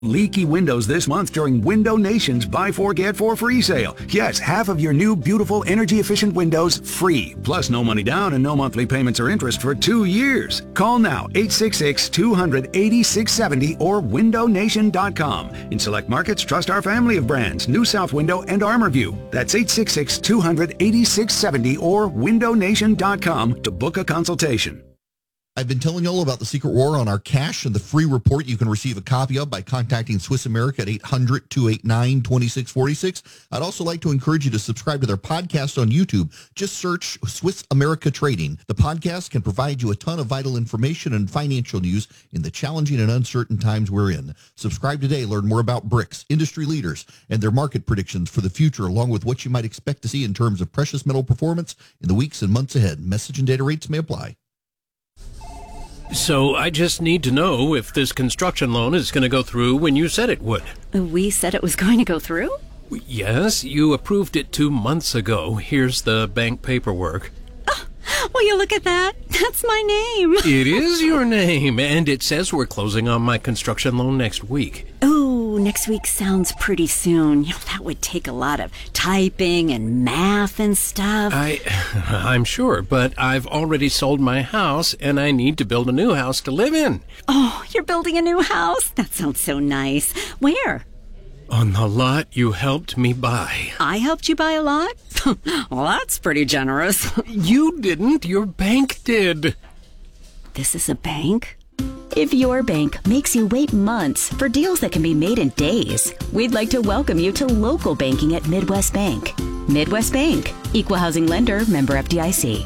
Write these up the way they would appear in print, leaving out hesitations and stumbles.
Leaky windows this month during Window Nation's Buy 4 Get 4 free sale. Yes, half of your new beautiful energy-efficient windows free. Plus no money down and no monthly payments or interest for 2 years. Call now, 866-200-8670 or windownation.com. In select markets, trust our family of brands, New South Window and ArmorView. That's 866-200-8670 or windownation.com to book a consultation. I've been telling you all about the Secret War on our cash and the free report you can receive a copy of by contacting Swiss America at 800-289-2646. I'd also like to encourage you to subscribe to their podcast on YouTube. Just search Swiss America Trading. The podcast can provide you a ton of vital information and financial news in the challenging and uncertain times we're in. Subscribe today. Learn more about BRICS, industry leaders, and their market predictions for the future, along with what you might expect to see in terms of precious metal performance in the weeks and months ahead. Message and data rates may apply. So I just need to know if this construction loan is going to go through when you said it would. We said it was going to go through? Yes, you approved it 2 months ago. Here's the bank paperwork. Oh, will you look at that? That's my name. It is your name, and it says we're closing on my construction loan next week. Oh, next week sounds pretty soon. You know, that would take a lot of typing and math and stuff. I'm sure, but I've already sold my house, and I need to build a new house to live in. Oh, you're building a new house? That sounds so nice. Where? On the lot you helped me buy. I helped you buy a lot? Well, that's pretty generous. You didn't. Your bank did. This is a bank? If your bank makes you wait months for deals that can be made in days, we'd like to welcome you to local banking at Midwest Bank. Midwest Bank, Equal Housing Lender, member FDIC.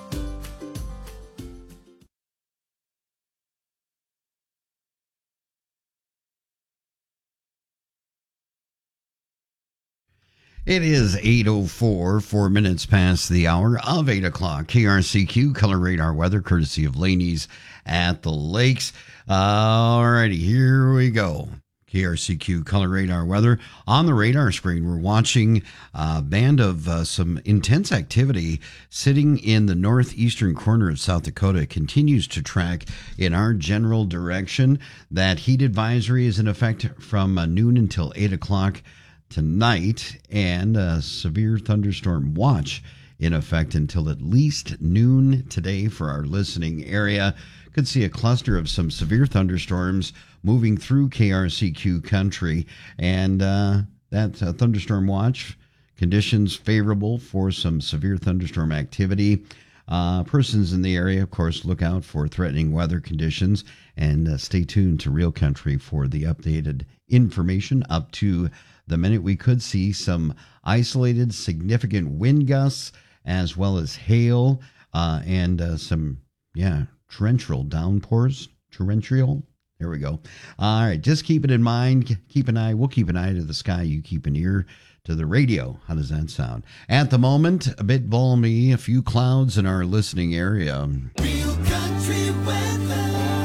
It is 8:04, 4 minutes past the hour of 8 o'clock. KRCQ Color Radar Weather, courtesy of Laney's at the Lakes. All righty, here we go. KRCQ Color Radar Weather. On the radar screen, we're watching a band of some intense activity sitting in the northeastern corner of South Dakota. It continues to track in our general direction. That heat advisory is in effect from noon until 8 o'clock tonight, and a severe thunderstorm watch in effect until at least noon today for our listening area. Could see a cluster of some severe thunderstorms moving through KRCQ country, and that thunderstorm watch, conditions favorable for some severe thunderstorm activity. Persons in the area, of course, look out for threatening weather conditions, and stay tuned to Real Country for the updated information up to the minute. We could see some isolated significant wind gusts as well as hail and some torrential downpours. Torrential. There we go. All right, just keep it in mind. Keep an eye. We'll keep an eye to the sky. You keep an ear to the radio. How does that sound? At the moment, a bit balmy, a few clouds in our listening area. Real Country Weather.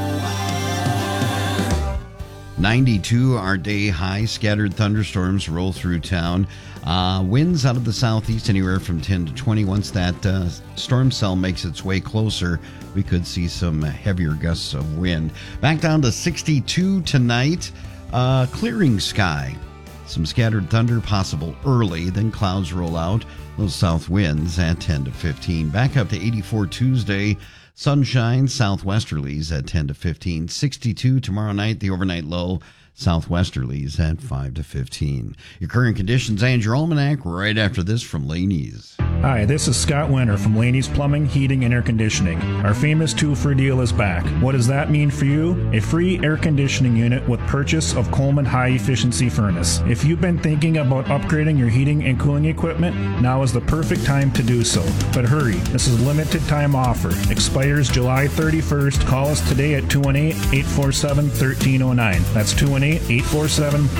92, our day high. Scattered thunderstorms roll through town. Winds out of the southeast anywhere from 10 to 20. Once that storm cell makes its way closer, we could see some heavier gusts of wind. Back down to 62 tonight. Clearing sky. Some scattered thunder possible early, then clouds roll out. Those south winds at 10 to 15. Back up to 84 Tuesday. Sunshine, southwesterlies at 10 to 15. 62 tomorrow night, the overnight low. Southwesterlies at 5 to 15. Your current conditions and your almanac right after this from Laney's. Hi, this is Scott Winter from Laney's Plumbing, Heating, and Air Conditioning. Our famous 2-for deal is back. What does that mean for you? A free air conditioning unit with purchase of Coleman High Efficiency Furnace. If you've been thinking about upgrading your heating and cooling equipment, now is the perfect time to do so. But hurry, this is a limited time offer. Expires July 31st. Call us today at 218-847-1309. That's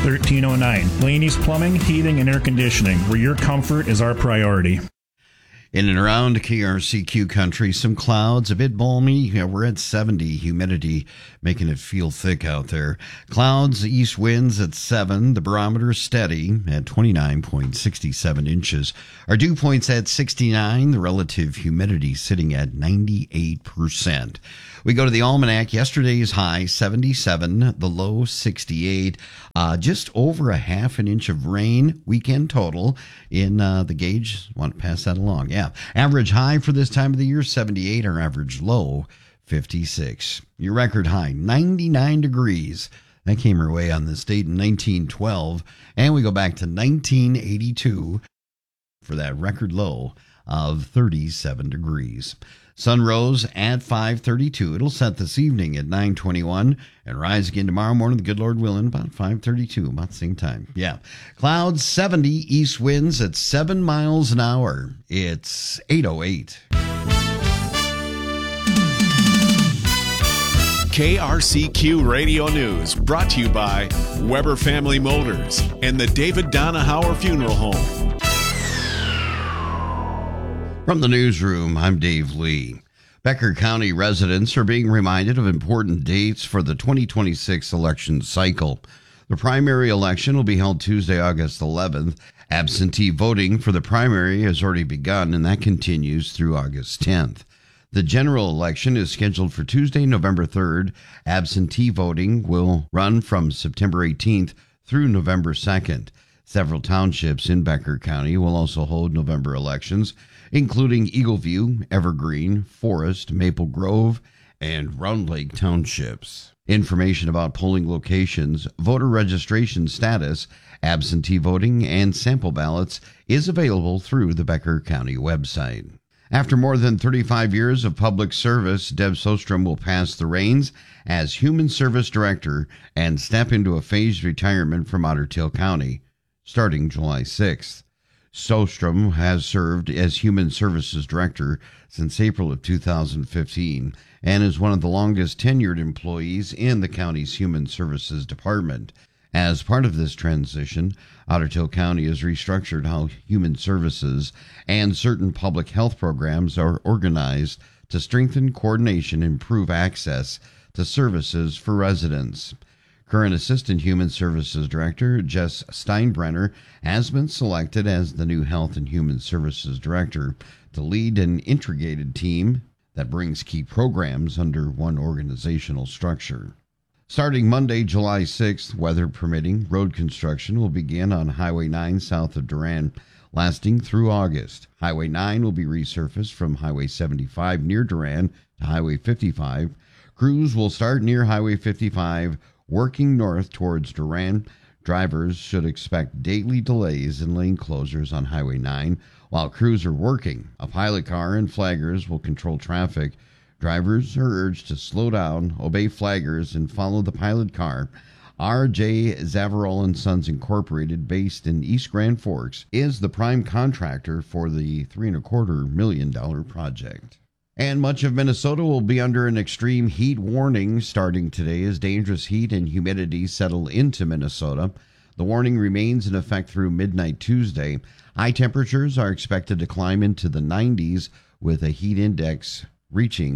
218-847-1309. Laney's Plumbing, Heating, and Air Conditioning, where your comfort is our priority. In and around KRCQ country, some clouds, a bit balmy. We're at 70, humidity making it feel thick out there. Clouds, east winds at 7. The barometer steady at 29.67 inches. Our dew point's at 69. The relative humidity sitting at 98%. We go to the almanac. Yesterday's high, 77. The low, 68. Just over a half an inch of rain, weekend total, in the gauge. Want to pass that along. Yeah. Average high for this time of the year, 78. Our average low, 56. Your record high, 99 degrees. That came our way on this date in 1912. And we go back to 1982 for that record low of 37 degrees. Sun rose at 5:32. It'll set this evening at 9:21 and rise again tomorrow morning, the good Lord willing, about 5:32, about the same time. Yeah. Clouds, 70, east winds at 7 miles an hour. It's 8:08. KRCQ Radio News, brought to you by Weber Family Motors and the David Donahauer Funeral Home. From the newsroom, I'm Dave Lee. Becker County residents are being reminded of important dates for the 2026 election cycle. The primary election will be held Tuesday, August 11th. Absentee voting for the primary has already begun, and that continues through August 10th. The general election is scheduled for Tuesday, November 3rd. Absentee voting will run from September 18th through November 2nd. Several townships in Becker County will also hold November elections, including Eagleview, Evergreen, Forest, Maple Grove, and Round Lake townships. Information about polling locations, voter registration status, absentee voting, and sample ballots is available through the Becker County website. After more than 35 years of public service, Deb Sostrom will pass the reins as Human Service Director and step into a phased retirement from Otter Tail County, starting July 6th. Sostrom has served as Human Services Director since April of 2015 and is one of the longest tenured employees in the county's Human Services Department. As part of this transition, Otter Tail County has restructured how human services and certain public health programs are organized to strengthen coordination and improve access to services for residents. Current Assistant Human Services Director Jess Steinbrenner has been selected as the new Health and Human Services Director to lead an integrated team that brings key programs under one organizational structure. Starting Monday, July 6th, weather permitting, road construction will begin on Highway 9 south of Durand, lasting through August. Highway 9 will be resurfaced from Highway 75 near Durand to Highway 55. Crews will start near Highway 55, working north towards Durand. Drivers should expect daily delays and lane closures on Highway 9 while crews are working. A pilot car and flaggers will control traffic. Drivers are urged to slow down, obey flaggers, and follow the pilot car. R.J. Zavarol & Sons Incorporated, based in East Grand Forks, is the prime contractor for the $3.25 million project. And much of Minnesota will be under an extreme heat warning starting today as dangerous heat and humidity settle into Minnesota. The warning remains in effect through midnight Tuesday. High temperatures are expected to climb into the 90s with a heat index reaching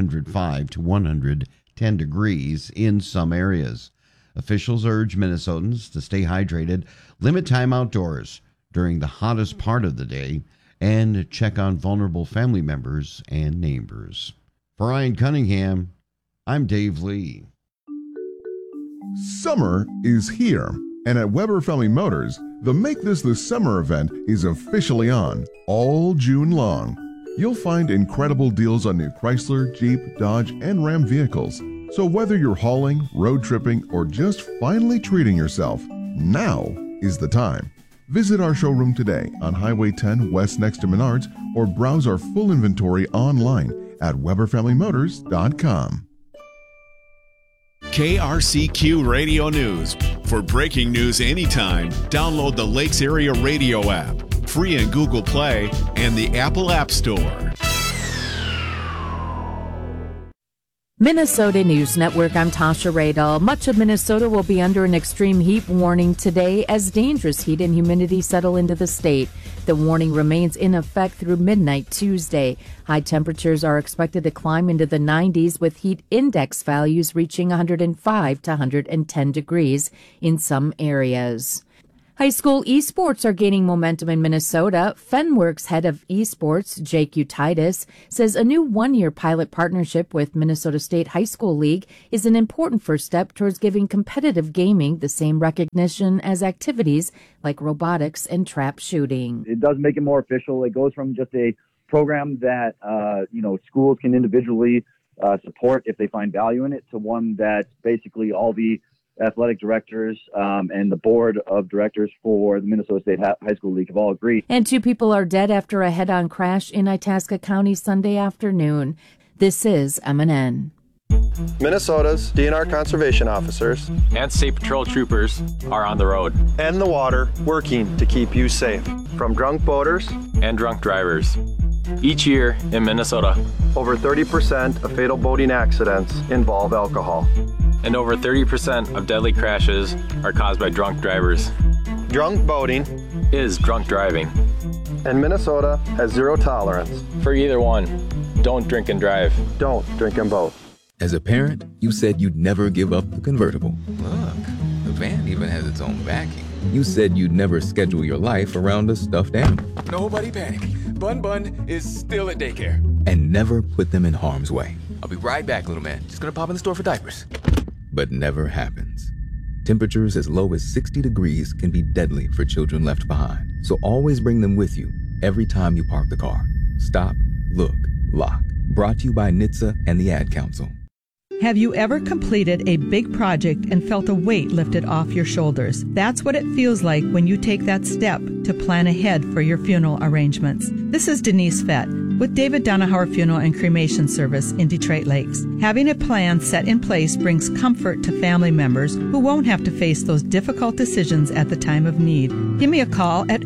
105 to 110 degrees in some areas. Officials urge Minnesotans to stay hydrated, limit time outdoors during the hottest part of the day, and check on vulnerable family members and neighbors. For Ryan Cunningham, I'm Dave Lee. Summer is here, and at Weber Family Motors, the Make This the Summer event is officially on all June long. You'll find incredible deals on new Chrysler, Jeep, Dodge, and Ram vehicles. So whether you're hauling, road tripping, or just finally treating yourself, now is the time. Visit our showroom today on Highway 10 West next to Menards, or browse our full inventory online at WeberFamilyMotors.com. KRCQ Radio News. For breaking news anytime, download the Lakes Area Radio app, free in Google Play and the Apple App Store. Minnesota News Network, I'm Tasha Radel. Much of Minnesota will be under an extreme heat warning today as dangerous heat and humidity settle into the state. The warning remains in effect through midnight Tuesday. High temperatures are expected to climb into the 90s with heat index values reaching 105 to 110 degrees in some areas. High school esports are gaining momentum in Minnesota. Fenworks head of esports, Jake Utitis, says a new one-year pilot partnership with Minnesota State High School League is an important first step towards giving competitive gaming the same recognition as activities like robotics and trap shooting. It does make it more official. It goes from just a program that, schools can individually support if they find value in it to one that basically all the athletic directors and the board of directors for the Minnesota State High School League have all agreed. And 2 people are dead after a head-on crash in Itasca County Sunday afternoon. This is MNN. Minnesota's DNR conservation officers and state patrol troopers are on the road and the water working to keep you safe from drunk boaters and drunk drivers. Each year in Minnesota, over 30% of fatal boating accidents involve alcohol. And over 30% of deadly crashes are caused by drunk drivers. Drunk boating is drunk driving. And Minnesota has zero tolerance for either one. Don't drink and drive. Don't drink and boat. As a parent, you said you'd never give up the convertible. Look, the van even has its own backing. You said you'd never schedule your life around a stuffed animal. Nobody panic. Bun is still at daycare. And never put them in harm's way. I'll be right back, little man. Just gonna pop in the store for diapers. But never happens. Temperatures as low as 60 degrees can be deadly for children left behind. So always bring them with you every time you park the car. Stop, look, lock. Brought to you by NHTSA and the Ad Council. Have you ever completed a big project and felt a weight lifted off your shoulders? That's what it feels like when you take that step to plan ahead for your funeral arrangements. This is Denise Fett with David Donahauer Funeral and Cremation Service in Detroit Lakes. Having a plan set in place brings comfort to family members who won't have to face those difficult decisions at the time of need. Give me a call at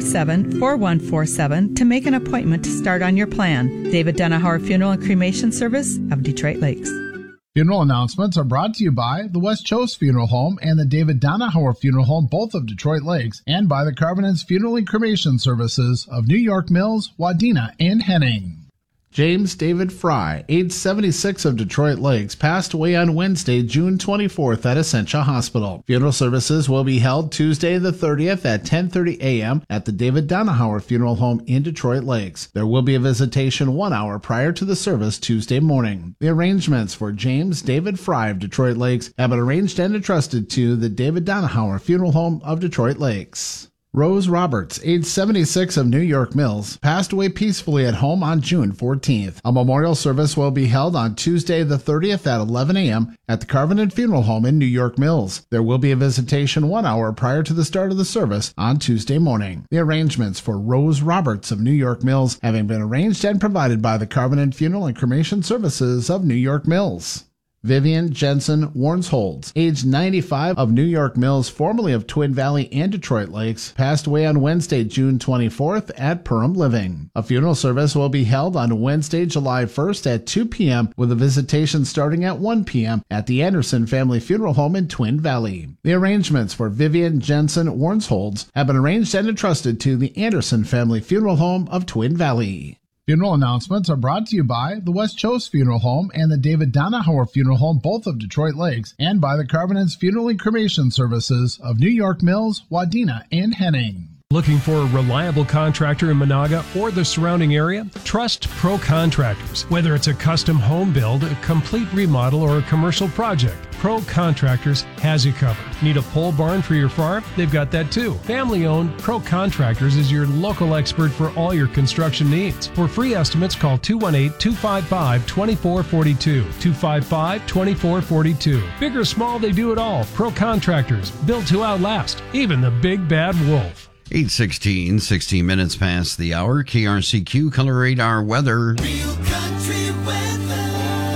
847-4147 to make an appointment to start on your plan. David Donahauer Funeral and Cremation Service of Detroit Lakes. Funeral announcements are brought to you by the West Chose Funeral Home and the David Donahauer Funeral Home, both of Detroit Lakes, and by the Carbone's Funeral and Cremation Services of New York Mills, Wadena, and Henning. James David Fry, age 76 of Detroit Lakes, passed away on Wednesday, June 24th at Essentia Hospital. Funeral services will be held Tuesday the 30th at 10:30 a.m. at the David Donahauer Funeral Home in Detroit Lakes. There will be a visitation 1 hour prior to the service Tuesday morning. The arrangements for James David Fry of Detroit Lakes have been arranged and entrusted to the David Donahauer Funeral Home of Detroit Lakes. Rose Roberts, age 76 of New York Mills, passed away peacefully at home on June 14th. A memorial service will be held on Tuesday the 30th at 11 a.m. at the Carbonet Funeral Home in New York Mills. There will be a visitation 1 hour prior to the start of the service on Tuesday morning. The arrangements for Rose Roberts of New York Mills having been arranged and provided by the Carbonet Funeral and Cremation Services of New York Mills. Vivian Jensen Warnsholds, age 95 of New York Mills, formerly of Twin Valley and Detroit Lakes, passed away on Wednesday, June 24th at Perham Living. A funeral service will be held on Wednesday, July 1st at 2 p.m. with a visitation starting at 1 p.m. at the Anderson Family Funeral Home in Twin Valley. The arrangements for Vivian Jensen Warnsholds have been arranged and entrusted to the Anderson Family Funeral Home of Twin Valley. Funeral announcements are brought to you by the West Chose Funeral Home and the David Donahauer Funeral Home, both of Detroit Lakes, and by the Carbonet's Funeral and Cremation Services of New York Mills, Wadena, and Henning. Looking for a reliable contractor in Monaga or the surrounding area? Trust Pro Contractors. Whether it's a custom home build, a complete remodel, or a commercial project, Pro Contractors has you covered. Need a pole barn for your farm? They've got that too. Family owned, Pro Contractors is your local expert for all your construction needs. For free estimates, call 218-255-2442. 255-2442. Big or small, they do it all. Pro Contractors, built to outlast, even the big bad wolf. 8:16, 16 minutes past the hour. KRCQ Color Radar weather. Real country weather.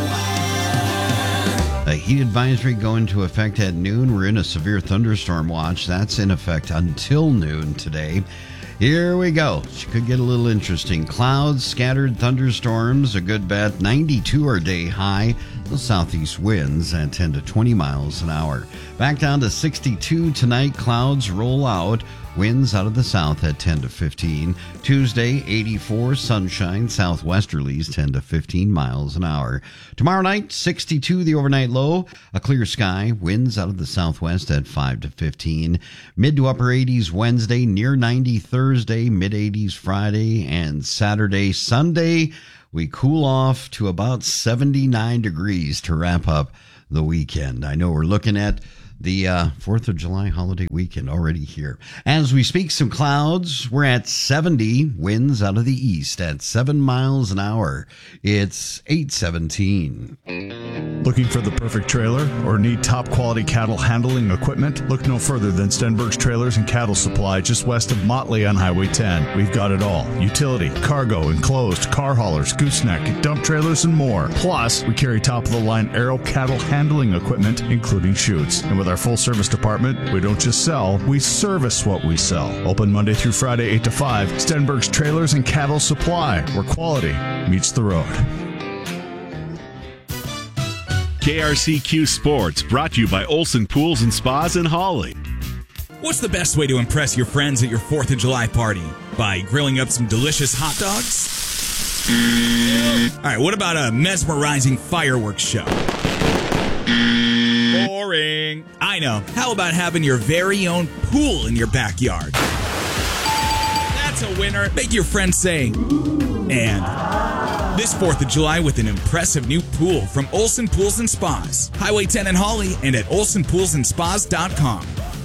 A heat advisory going into effect at noon. We're in a severe thunderstorm watch. That's in effect until noon today. Here we go. It could get a little interesting. Clouds, scattered thunderstorms, a good bet. 92 our day high. Those southeast winds at 10 to 20 miles an hour. Back down to 62 tonight. Clouds roll out. Winds out of the south at 10 to 15. Tuesday, 84, sunshine, southwesterlies 10 to 15 miles an hour. Tomorrow night, 62, the overnight low. A clear sky, winds out of the southwest at 5 to 15. Mid to upper 80s Wednesday, near 90 Thursday, mid 80s Friday, and Saturday. Sunday, we cool off to about 79 degrees to wrap up the weekend. I know we're looking at the 4th of July holiday weekend already here. As we speak, some clouds. We're at 70, winds out of the east at 7 miles an hour. It's 8:17. Looking for the perfect trailer or need top quality cattle handling equipment? Look no further than Stenberg's Trailers and Cattle Supply just west of Motley on Highway 10. We've got it all. Utility, cargo, enclosed, car haulers, gooseneck, dump trailers, and more. Plus, we carry top of the line Arrow cattle handling equipment, including chutes. And with our full service department, we don't just sell, we service what we sell. Open Monday through Friday, 8 to 5. Stenberg's Trailers and Cattle Supply, where quality meets the road. KRCQ Sports, brought to you by Olson Pools and Spas in Hawley. What's the best way to impress your friends at your 4th of July party? By grilling up some delicious hot dogs? All right, what about a mesmerizing fireworks show? Boring. I know. How about having your very own pool in your backyard? That's a winner. Make your friends say, and this 4th of July with an impressive new pool from Olson Pools and Spas. Highway 10 in Hawley and at olsonpoolsandspas.com.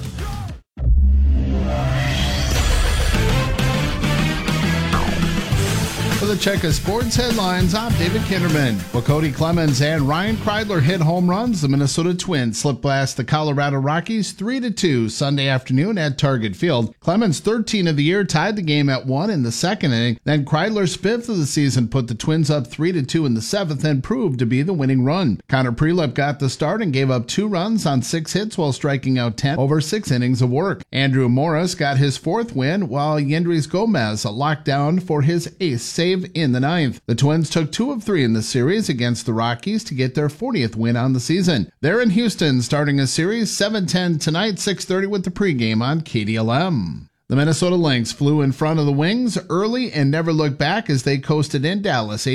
For the check of sports headlines, I'm David Kinderman. Well, Cody Clemens and Ryan Kreidler hit home runs. The Minnesota Twins slip blast the Colorado Rockies 3-2 Sunday afternoon at Target Field. Clemens' 13 of the year tied the game at 1 in the second inning. Then Kreidler's 5th of the season put the Twins up 3-2 in the 7th and proved to be the winning run. Connor Prelip got the start and gave up 2 runs on 6 hits while striking out 10 over 6 innings of work. Andrew Morris got his 4th win while Yendrys Gomez locked down for his ace save in the 9th. The Twins took 2 of 3 in the series against the Rockies to get their 40th win on the season. They're in Houston starting a series 7:10 tonight, 6:30 with the pregame on KDLM. The Minnesota Lynx flew in front of the Wings early and never looked back as they coasted in Dallas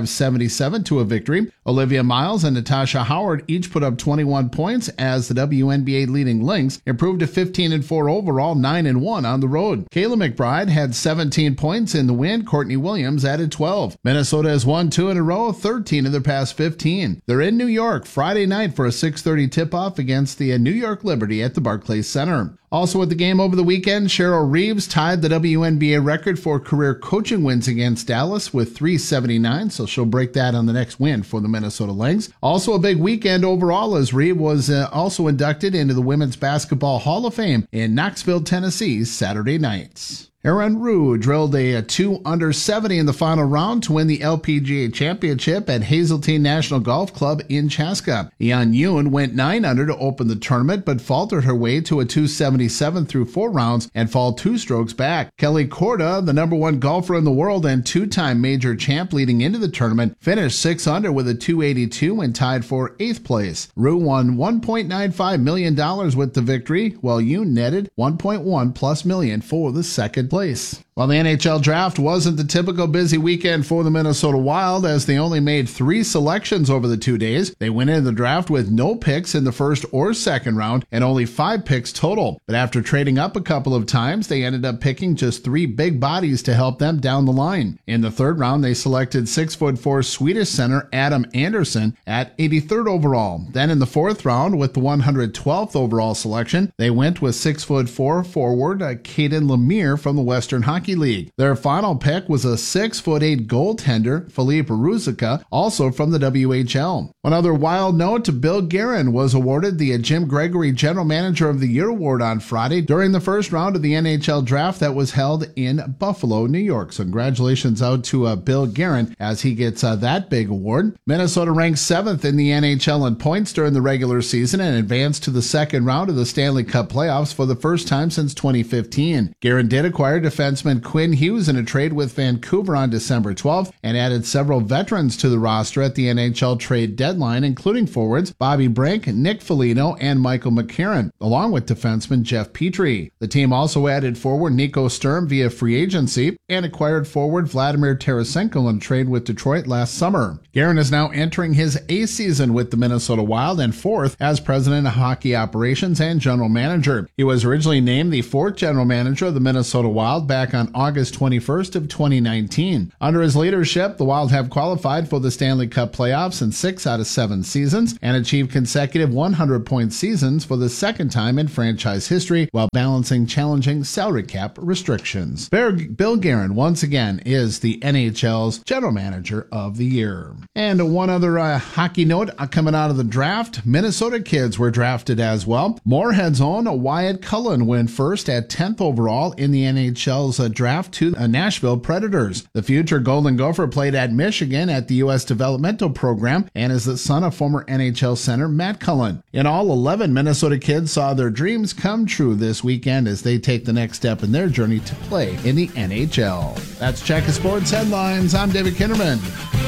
85-77 to a victory. Olivia Miles and Natasha Howard each put up 21 points as the WNBA leading Lynx improved to 15-4 overall, 9-1 on the road. Kayla McBride had 17 points in the win. Courtney Williams added 12. Minnesota has won 2 in a row, 13 of their past 15. They're in New York Friday night for a 6:30 tip-off against the New York Liberty at the Barclays Center. Also at the game over the weekend, Cheryl Reeves tied the WNBA record for career coaching wins against Dallas with 379, so she'll break that on the next win for the Minnesota Lynx. Also a big weekend overall as Reeves was also inducted into the Women's Basketball Hall of Fame in Knoxville, Tennessee, Saturday nights. Aaron Rue drilled a 2 under 70 in the final round to win the LPGA Championship at Hazeltine National Golf Club in Chaska. Yeon Yoon went 9 under to open the tournament, but faltered her way to a 277 through 4 rounds and fall 2 strokes back. Kelly Korda, the number 1 golfer in the world and 2-time major champ leading into the tournament, finished 6 under with a 282 and tied for 8th place. Rue won $1.95 million with the victory, while Yoon netted $1.1+ million for the second place. While the NHL draft wasn't the typical busy weekend for the Minnesota Wild, as they only made 3 selections over the 2 days, they went into the draft with no picks in the first or second round and only 5 picks total. But after trading up a couple of times, they ended up picking just 3 big bodies to help them down the line. In the third round, they selected 6'4" Swedish center Adam Anderson at 83rd overall. Then in the fourth round, with the 112th overall selection, they went with 6'4" forward Caden Lemire from the Western Hockey League. Their final pick was a 6'8" goaltender, Philippe Ruzicka, also from the WHL. One other wild note, Bill Guerin was awarded the Jim Gregory General Manager of the Year award on Friday during the first round of the NHL draft that was held in Buffalo, New York. So congratulations out to Bill Guerin as he gets that big award. Minnesota ranked 7th in the NHL in points during the regular season and advanced to the second round of the Stanley Cup playoffs for the first time since 2015. Guerin did acquire defenseman sent Quinn Hughes in a trade with Vancouver on December 12th and added several veterans to the roster at the NHL trade deadline, including forwards Bobby Brink, Nick Foligno, and Michael McCarron, along with defenseman Jeff Petrie. The team also added forward Nico Sturm via free agency and acquired forward Vladimir Tarasenko in a trade with Detroit last summer. Guerin is now entering his 8th season with the Minnesota Wild and 4th as president of hockey operations and general manager. He was originally named the 4th general manager of the Minnesota Wild back on August 21st of 2019. Under his leadership, the Wild have qualified for the Stanley Cup playoffs in 6 out of 7 seasons and achieved consecutive 100-point seasons for the second time in franchise history while balancing challenging salary cap restrictions. Bill Guerin, once again, is the NHL's general manager of the year. And one other hockey note coming out of the draft, Minnesota kids were drafted as well. Moorhead's own Wyatt Cullen went first at 10th overall in the NHL's draft to the Nashville Predators. The future Golden Gopher played at Michigan at the U.S. Developmental Program and is the son of former NHL center Matt Cullen. In all, 11 Minnesota kids saw their dreams come true this weekend as they take the next step in their journey to play in the NHL. That's Check of Sports Headlines. I'm David Kinderman.